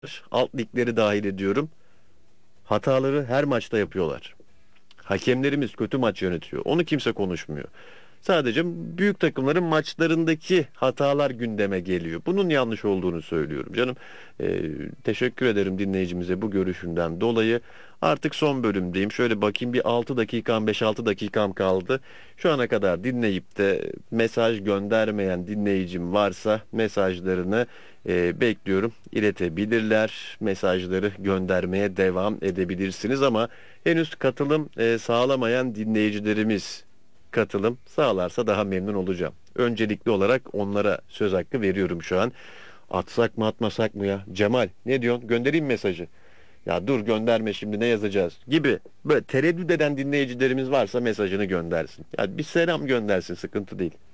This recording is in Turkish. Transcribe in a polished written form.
alt ligleri dahil ediyorum. Hataları her maçta yapıyorlar. Hakemlerimiz kötü maç yönetiyor. Onu kimse konuşmuyor. Sadece büyük takımların maçlarındaki hatalar gündeme geliyor. Bunun yanlış olduğunu söylüyorum canım. Teşekkür ederim dinleyicimize bu görüşünden dolayı. Artık son bölümdeyim. Şöyle bakayım, bir 6 dakikam 5-6 dakikam kaldı. Şu ana kadar dinleyip de mesaj göndermeyen dinleyicim varsa mesajlarını bekliyorum. İletebilirler. Mesajları göndermeye devam edebilirsiniz ama henüz katılım sağlamayan dinleyicilerimiz katılım sağlarsa daha memnun olacağım. Öncelikli olarak onlara söz hakkı veriyorum şu an. Atsak mı atmasak mı ya? Cemal ne diyorsun? Göndereyim mesajı. Ya dur gönderme, şimdi ne yazacağız gibi böyle tereddüt eden dinleyicilerimiz varsa mesajını göndersin. Ya bir selam göndersin, sıkıntı değil.